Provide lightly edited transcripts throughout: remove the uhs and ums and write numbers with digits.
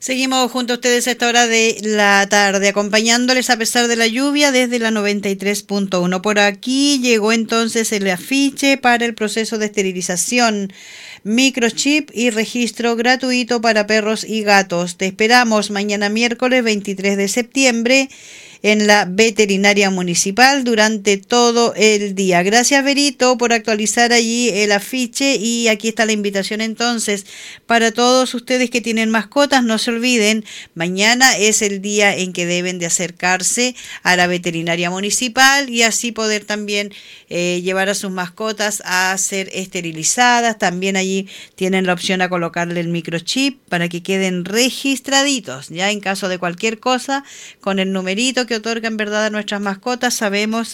Seguimos junto a ustedes a esta hora de la tarde, acompañándoles a pesar de la lluvia desde la 93.1. Por aquí llegó entonces el afiche para el proceso de esterilización, microchip y registro gratuito para perros y gatos. Te esperamos mañana miércoles 23 de septiembre en la veterinaria municipal durante todo el día. Gracias, Berito, por actualizar allí el afiche, y aquí está la invitación entonces para todos ustedes que tienen mascotas. No se olviden, mañana es el día en que deben de acercarse a la veterinaria municipal y así poder también llevar a sus mascotas a ser esterilizadas. También allí tienen la opción a colocarle el microchip para que queden registraditos, ya en caso de cualquier cosa, con el numerito que otorgan, verdad, a nuestras mascotas. Sabemos,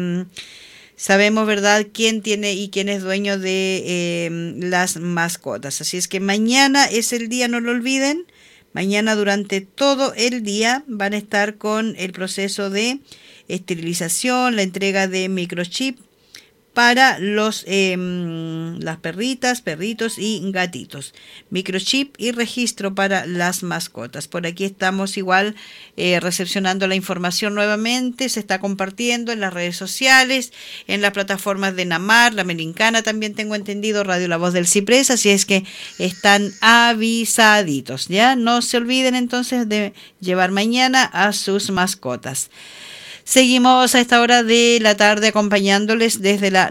verdad, quién tiene y quién es dueño de las mascotas. Así es que mañana es el día, no lo olviden. Mañana durante todo el día van a estar con el proceso de esterilización, la entrega de microchip para las perritas, perritos y gatitos. Microchip y registro para las mascotas. Por aquí estamos igual recepcionando la información nuevamente. Se está compartiendo en las redes sociales, en las plataformas de Namar, La Melincana también tengo entendido, Radio La Voz del Ciprés. Así es que están avisaditos, ¿ya? No se olviden entonces de llevar mañana a sus mascotas. Seguimos a esta hora de la tarde acompañándoles desde la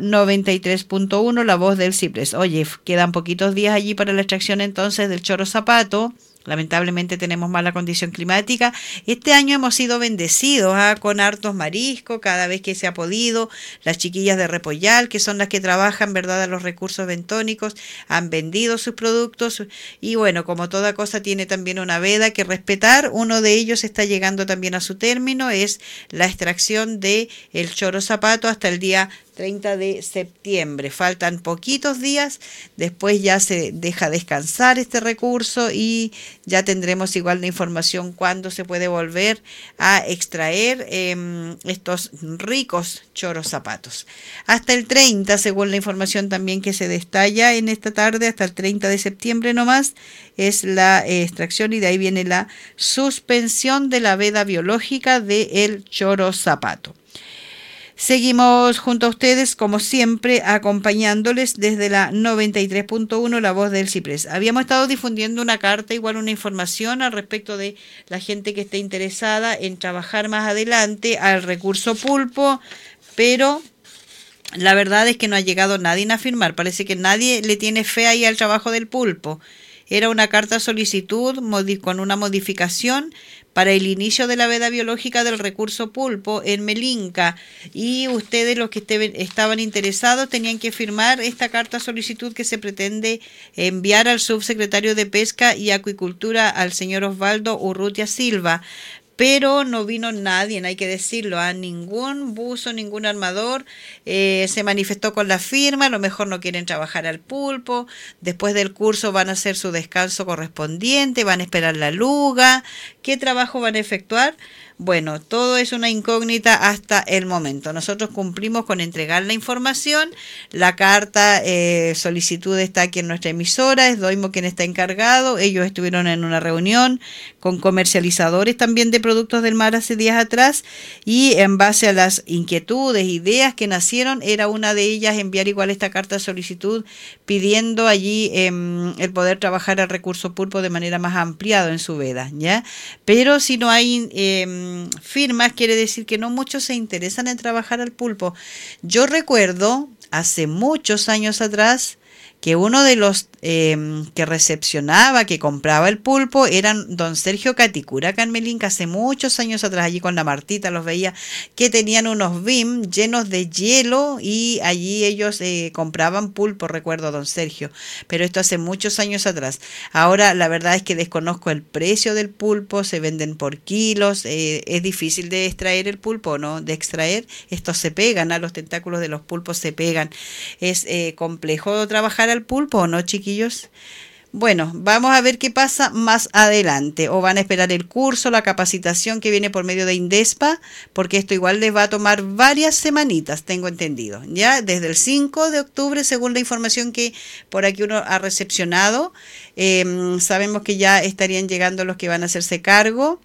93.1, La Voz del Ciprés. Oye, quedan poquitos días allí para la extracción entonces del choro zapato. Lamentablemente tenemos mala condición climática. Este año hemos sido bendecidos con hartos mariscos cada vez que se ha podido. Las chiquillas de Repollal, que son las que trabajan, verdad, a los recursos bentónicos, han vendido sus productos. Y bueno, como toda cosa tiene también una veda que respetar. Uno de ellos está llegando también a su término, es la extracción de el choro zapato hasta el día 30 de septiembre. Faltan poquitos días, después ya se deja descansar este recurso y ya tendremos igual la información cuándo se puede volver a extraer estos ricos choros zapatos. Hasta el 30, según la información también que se detalla en esta tarde, hasta el 30 de septiembre nomás es la extracción, y de ahí viene la suspensión de la veda biológica del choro zapato. Seguimos junto a ustedes, como siempre, acompañándoles desde la 93.1, La Voz del Ciprés. Habíamos estado difundiendo una carta, igual una información al respecto de la gente que esté interesada en trabajar más adelante al recurso pulpo, pero la verdad es que no ha llegado nadie a firmar. Parece que nadie le tiene fe ahí al trabajo del pulpo. Era una carta solicitud con una modificación para el inicio de la veda biológica del recurso pulpo en Melinca, y ustedes, los que estaban interesados, tenían que firmar esta carta solicitud que se pretende enviar al subsecretario de Pesca y Acuicultura, al señor Osvaldo Urrutia Silva. Pero no vino nadie, hay que decirlo, ningún buzo, ningún armador se manifestó con la firma. A lo mejor no quieren trabajar al pulpo, después del curso van a hacer su descanso correspondiente, van a esperar la luga. ¿Qué trabajo van a efectuar? Bueno, todo es una incógnita hasta el momento. Nosotros cumplimos con entregar la información. La carta solicitud está aquí en nuestra emisora, es Doimo quien está encargado. Ellos estuvieron en una reunión con comercializadores también de productos del mar hace días atrás, y en base a las inquietudes, ideas que nacieron, era una de ellas enviar igual esta carta solicitud pidiendo allí el poder trabajar al recurso pulpo de manera más ampliada en su veda, ¿ya? Pero si no hay firmas, quiere decir que no muchos se interesan en trabajar al pulpo. Yo recuerdo hace muchos años atrás que uno de los que recepcionaba, que compraba el pulpo, eran don Sergio Caticura, acá en Melinca, hace muchos años atrás, allí con la Martita los veía, que tenían unos BIM llenos de hielo, y allí ellos compraban pulpo, recuerdo, don Sergio, pero esto hace muchos años atrás. Ahora la verdad es que desconozco el precio del pulpo, se venden por kilos, es difícil de extraer el pulpo, ¿no? De extraer, estos se pegan, los tentáculos de los pulpos se pegan, es complejo trabajar al pulpo, ¿no, chiquillos? Bueno, vamos a ver qué pasa más adelante. O van a esperar el curso, la capacitación que viene por medio de Indespa, porque esto igual les va a tomar varias semanitas, tengo entendido. Ya desde el 5 de octubre, según la información que por aquí uno ha recepcionado, sabemos que ya estarían llegando los que van a hacerse cargo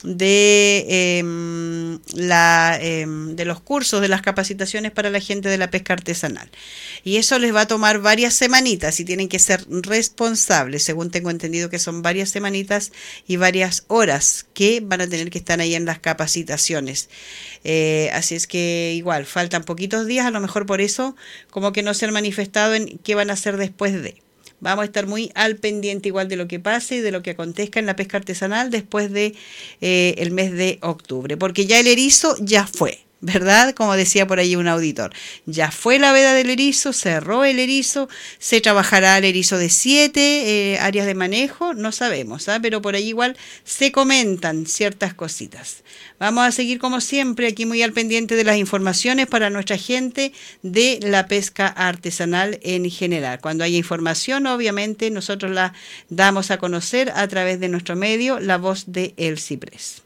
de los cursos, de las capacitaciones para la gente de la pesca artesanal. Y eso les va a tomar varias semanitas y tienen que ser responsables, según tengo entendido que son varias semanitas y varias horas que van a tener que estar ahí en las capacitaciones. Así es que igual, faltan poquitos días, a lo mejor por eso como que no se han manifestado en qué van a hacer después de. Vamos a estar muy al pendiente igual de lo que pase y de lo que acontezca en la pesca artesanal después de el mes de octubre, porque ya el erizo ya fue, ¿verdad? Como decía por ahí un auditor, ya fue la veda del erizo, cerró el erizo, se trabajará el erizo de 7 áreas de manejo, no sabemos, ¿ah? Pero por ahí igual se comentan ciertas cositas. Vamos a seguir como siempre aquí muy al pendiente de las informaciones para nuestra gente de la pesca artesanal en general. Cuando haya información, obviamente nosotros la damos a conocer a través de nuestro medio, La Voz de El Ciprés.